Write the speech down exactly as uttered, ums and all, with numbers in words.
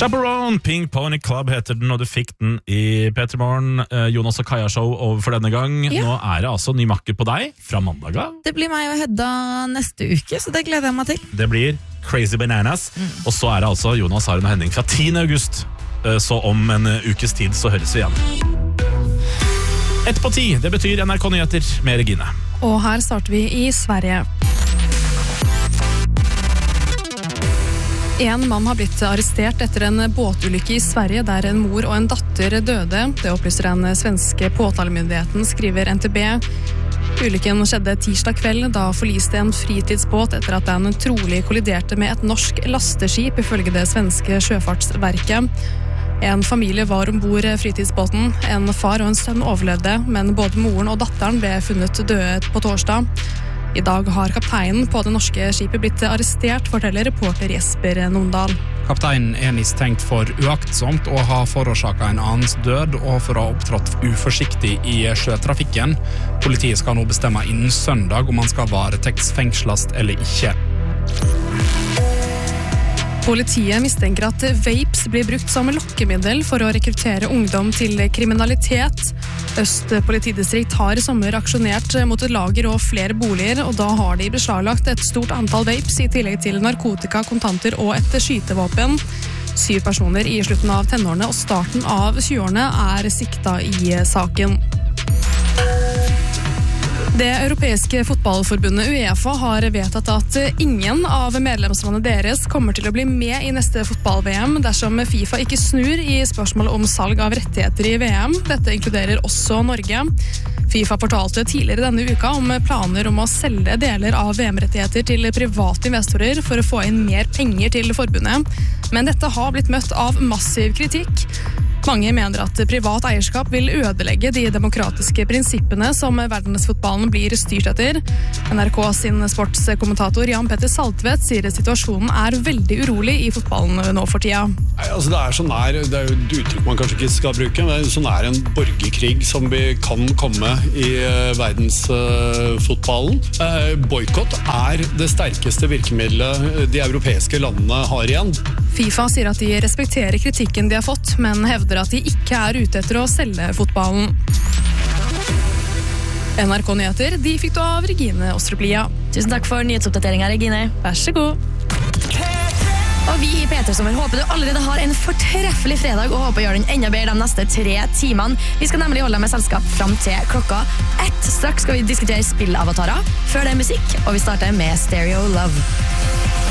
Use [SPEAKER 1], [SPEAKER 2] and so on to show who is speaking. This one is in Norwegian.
[SPEAKER 1] Chaperone, Pink Pony Club heter den, og du fikk den i P tre Morgen. Jonas og Kaja Show over for denne gang. Ja. Nå er det altså ny makker på deg fra mandag av.
[SPEAKER 2] Det blir meg og Hedda neste uke, så det gleder jeg meg til.
[SPEAKER 1] Det blir Crazy Bananas, mm. og så er det altså Jonas, Aron og Henning fra tiende august. Så om en ukes tid så høres vi igjen. Ett på ti, det betyr N R K Nyheter med Regine.
[SPEAKER 3] Og her starter vi i Sverige. En mann har blitt arrestert etter en båtulykke i Sverige der en mor og en datter døde. Det opplyser den svenske påtalemyndigheten, skriver N T B. Ulykken skjedde tirsdag kveld da forliste en fritidsbåt etter at den trolig kolliderte med et norsk lasteskip, ifølge det svenske sjøfartsverket. En familie var ombord fritidsbåten. En far og en sønn overlevde, men både moren og datteren ble funnet døde på torsdag. I dag har kapteinen på det norske skipet blitt arrestert, forteller reporter Jesper Nondal.
[SPEAKER 4] Kapteinen er mistenkt for uaktsomt å ha forårsaket en annens død og for å ha opptrådt uforsiktig i sjøtrafikken. Politiet skal nå bestemme innen søndag om han skal varetektsfengsles eller ikke.
[SPEAKER 3] Politiet mistenker at vapes blir brukt som lokkemiddel for å rekruttere ungdom til kriminalitet. Øst politidistrikt har i sommer aksjonert mot et lager og flere boliger, og da har de beslaglagt et stort antall vapes i tillegg til narkotika, kontanter og et skytevåpen. Syv personer i slutten av tenårene og starten av tjueårene er sikta i saken. Det europeiske fotballforbundet UEFA har vedtatt at ingen av medlemslandene deres kommer til å bli med i neste fotball-V M dersom FIFA ikke snur i spørsmålet om salg av rettigheter i V M. Dette inkluderer også Norge. FIFA fortalte tidligere denne uka om planer om å selge deler av V M-rettigheter til private investorer for å få inn mer penger til forbundet. Men dette har blitt møtt av massiv kritikk. Mange mener at privat eierskap vil ødelegge de demokratiske prinsippene som verdensfotballen blir styrt etter. N R K sin sportskommentator Jan Petter Saltvedt sier at situasjonen er veldig urolig i fotballen nå for tida.
[SPEAKER 5] Nei, altså det er så nær, det er jo et uttrykk man kanskje ikke skal bruke, men så nær en borgerkrig som vi kan komme i uh, verdensfotballen. Uh, uh, Boykott er det sterkeste virkemidlet de europeiske landene har igjen.
[SPEAKER 3] FIFA sier at de respekterer kritikken de har fått, men hevder at de ikke er ute etter å selge fotballen. N R K Nyheter, de fikk du av Regine Ostruplia.
[SPEAKER 2] Tusen takk for nyhetsoppdateringen, Regine.
[SPEAKER 3] Vær så god.
[SPEAKER 2] Og vi i P tre Sommer håper du allerede har en fortreffelig fredag og håper å gjøre den enda bedre de neste tre timene. Vi skal nemlig holde deg med selskap frem til klokka ett. Straks skal vi diskutere spillavatarer. Før det er musikk, og vi starter med Stereo Love.